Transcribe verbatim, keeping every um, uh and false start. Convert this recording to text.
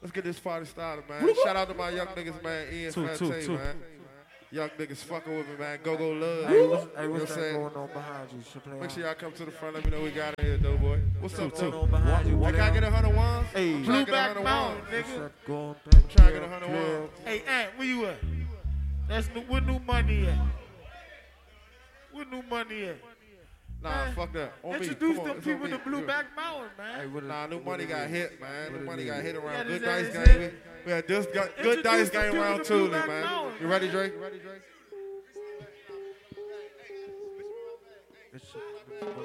Let's get this party started, man. Shout out to my young niggas, man. Ian Two, two, Fantay, two. man. Young niggas fucking with me, man. Go, go, love. Hey, what's, hey, You know what's what that I'm saying? going on behind you? Chaplain? Make sure y'all come to the front. Let me know we got it here, though, boy. What's up, What's too? going on behind you? Can I get a hundred ones? Hey, I'm trying to get a Blueback hundred Mountain, ones. what's nigga. that going I'm trying to get a Clear, hundred clear. ones. Hey, Ant, where you at? That's new, where new money at? Where new money at? Nah, Man, fuck that. On me. Introduce Come on, them it's on people me. to Blueback Mountain, Hey, man. what it- Nah, new what money it got is? hit, man. What New it money is? got hit around Yeah, Good this- Dice this- game. this- We, we had this gu- Good Introduce Dice the game people around to Tooling, Blueback man. Mountain, You ready, man. Drake? You ready, Drake? It's-